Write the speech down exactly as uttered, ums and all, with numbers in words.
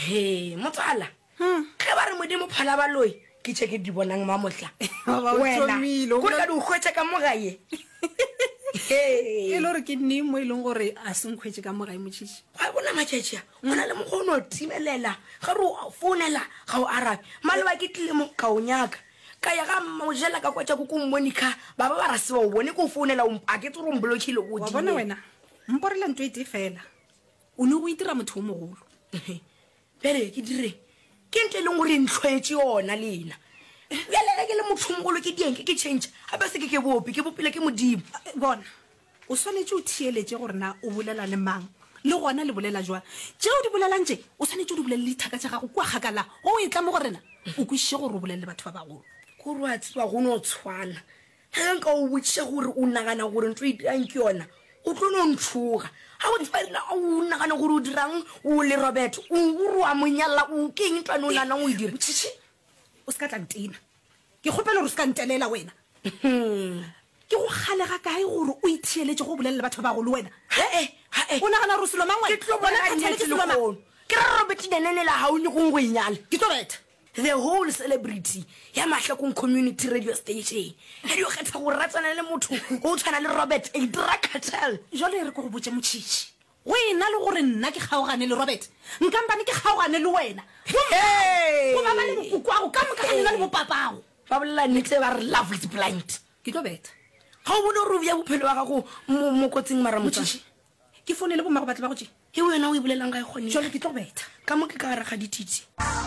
he motsala ge ba re modimo phala ba loi ke tšhe ke di bonang mamotla wena ko ka di hwetša ka mogae e le gore ke nne mo e leng gore a senkgwetse ka mogae motšhiši ga bona matšatšea go na le mokgono o timelela ga re o founela ga o arabe maleba ke tlile mo ka o nyaka ka ya ga mojela ka kwatša ko kommonika ba ba ba ra se ba o bone ko o founela a ke tse gore ombolokile o wa bona wena mporela nto ete fela o ne go itira motho o mogolo pele ke dire ke ntle e leng gore ntlhwetse yona lena bjale ge ke le motho mogolo ke dienke ke change gape se ke ke bope ke bopile ke modimo bona o swanetse o thieletse gore na o bolela le mang le gona le bolela jwa tšeo di bolelang tše o swanetse o di bolele dithaka tša gago kua kgakala go o e tla mo gorena o kwešiše gore o bolelele batho ba bagolo kore wa tseba go ne o tshwana ga nka o botšiša gore o nagana gore ntho e dirang ke yona o tlo no ntshoga ga o tsebadila o nagana gore o dirang o le robert o roa monyalla o ke eng ntwane o nanang o e dire tšhiši o se ka tlantena ke kgopela gore o se ka ntelela wena ke go kgalega kae gore o ithieletse go bolelele batho ba bagolo wena o nagana gore selo mang ke ra robert denenela ga o nyekong go enyala ke tlo betha the whole celebrity ya mahlakong community radio station ge di o kgetha gore ratsana le motho o tshwana le robert a drug cartel jalo e re ko go botse motšhiši go ena le gore nna ke kgaogane le robert nkampane ke kgaogane le wena go ba ba le bokokwago ka mokaganela le bopapago ba bolela nnete ba re love is blind ke tlo betha ga o bone gore o bja bophelo wa gago mo kotsing mara motšhiši ke founele bomago batle ba go tše e wena o e bolelang ga e kgone jalo ke tlo betha ka mo ke ka gare ga dititi